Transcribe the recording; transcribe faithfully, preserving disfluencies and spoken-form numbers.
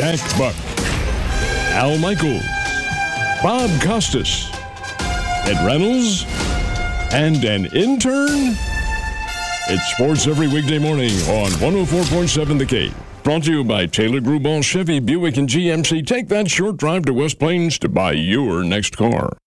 Jack Buck, Al Michaels, Bob Costas, Ed Reynolds, and an intern? It's sports every weekday morning on one oh four point seven The Cave. Brought to you by Taylor Grubauer, Chevy, Buick, and G M C. Take that short drive to West Plains to buy your next car.